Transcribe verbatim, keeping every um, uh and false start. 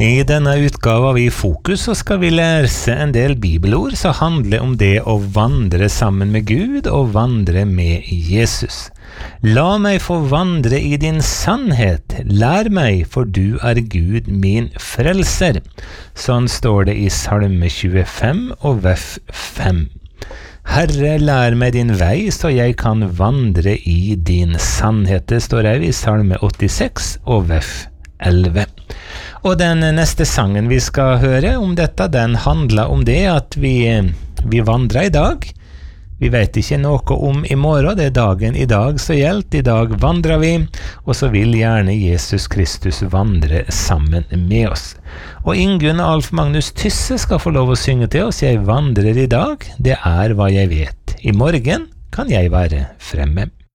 I denne utgave av I Fokus så skal vi lese en del bibelord som handler om det å vandre sammen med Gud og vandre med Jesus. La meg få vandre i din sannhet, lær meg, for du er Gud min frelser. Sånn står det i Salme tjuefem og vers fem. Herre, lær meg din vei, så jeg kan vandre i din sannhet. Det står også i Salme åttiseks og vers elleve. Og den neste sangen vi skal høre om dette, den handler om det at vi, vi vandrer i dag. Vi vet ikke noe om i morgen, det er dagen i dag så gjelder. I dag vandrer vi, og så vil gjerne Jesus Kristus vandre sammen med oss. Og Ingunn Alf Magnus Tysse skal få lov å synge til oss. Jeg vandrer i dag, det er hva jeg vet. I morgen kan jeg være fremme.